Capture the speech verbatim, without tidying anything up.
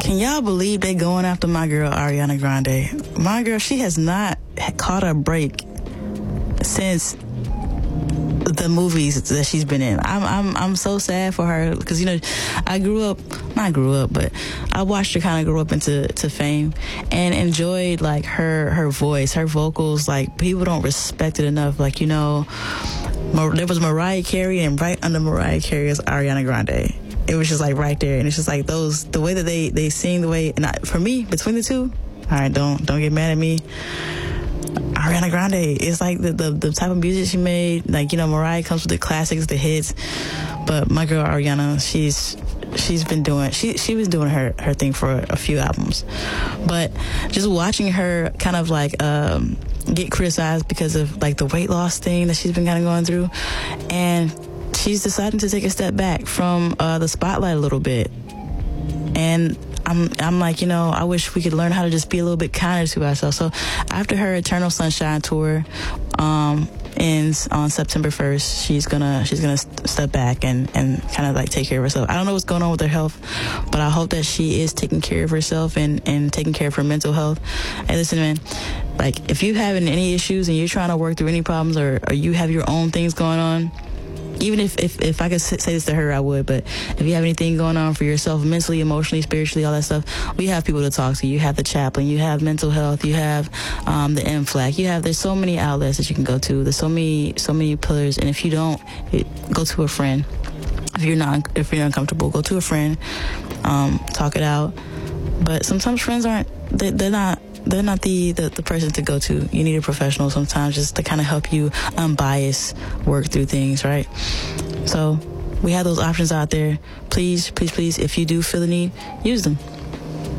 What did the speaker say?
can y'all believe they going after my girl Ariana Grande? My girl, she has not caught a break since the movies that she's been in. I'm I'm I'm so sad for her because, you know, I grew up, not grew up, but I watched her kind of grow up into to fame and enjoyed like her her voice, her vocals. Like, people don't respect it enough. Like, you know, Mar- there was Mariah Carey, and right under Mariah Carey is Ariana Grande. It was just like right there, and it's just like those the way that they they sing, the way, and I, for me, between the two, all right, don't don't get mad at me. Ariana Grande is like the, the the type of music she made. Like, you know, Mariah comes with the classics, the hits, but my girl Ariana, she's she's been doing she she was doing her her thing for a few albums, but just watching her kind of like um, get criticized because of like the weight loss thing that she's been kind of going through, and she's deciding to take a step back from uh, the spotlight a little bit, and. I'm I'm like, you know, I wish we could learn how to just be a little bit kinder to ourselves. So after her Eternal Sunshine tour um, ends on September first, she's gonna she's gonna step back and, and kind of like take care of herself. I don't know what's going on with her health, but I hope that she is taking care of herself and, and taking care of her mental health. Hey, listen, man, like, if you're having any issues and you're trying to work through any problems, or, or you have your own things going on, even if, if, if I could say this to her, I would, but if you have anything going on for yourself, mentally, emotionally, spiritually, all that stuff, we have people to talk to. You have the chaplain, you have mental health, you have um, the M FLAC, you have, there's so many outlets that you can go to. There's so many, so many pillars, and if you don't, it, go to a friend. If you're not, if you're uncomfortable, go to a friend, um, talk it out. But sometimes friends aren't, they, they're not, they're not the, the, the person to go to. You need a professional sometimes just to kind of help you unbiased work through things, right? So we have those options out there. Please, please, please, if you do feel the need, use them.